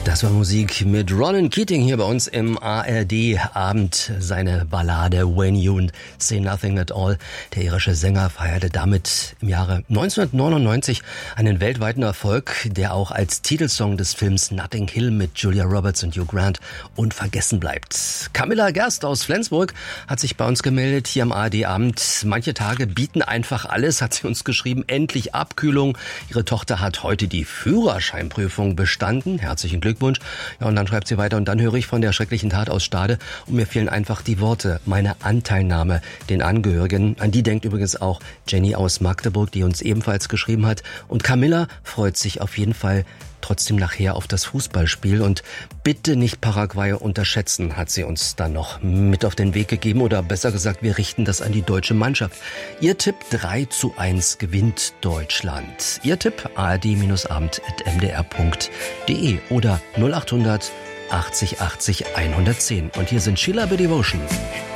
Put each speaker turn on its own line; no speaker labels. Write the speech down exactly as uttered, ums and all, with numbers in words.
Das war Musik mit Ronan Keating hier bei uns im A R D-Abend. Seine Ballade When You Say Nothing at All. Der irische Sänger feierte damit im Jahre neunzehnhundertneunundneunzig einen weltweiten Erfolg, der auch als Titelsong des Films Notting Hill mit Julia Roberts und Hugh Grant unvergessen bleibt. Camilla Gerst aus Flensburg hat sich bei uns gemeldet hier am A R D-Abend. Manche Tage bieten einfach alles, hat sie uns geschrieben. Endlich Abkühlung. Ihre Tochter hat heute die Führerscheinprüfung bestanden. Herzlichen Glückwunsch. Glückwunsch. Ja, und dann schreibt sie weiter, und dann höre ich von der schrecklichen Tat aus Stade und mir fehlen einfach die Worte, meine Anteilnahme den Angehörigen. An die denkt übrigens auch Jenny aus Magdeburg, die uns ebenfalls geschrieben hat. Und Camilla freut sich auf jeden Fall trotzdem nachher auf das Fußballspiel und bitte nicht Paraguay unterschätzen, hat sie uns dann noch mit auf den Weg gegeben, oder besser gesagt, wir richten das an die deutsche Mannschaft. Ihr Tipp: drei zu eins gewinnt Deutschland. Ihr Tipp: a r d abend at m d r punkt d e oder null acht hundert achtzig achtzig hundertzehn. Und hier sind Sheila B. Devotion.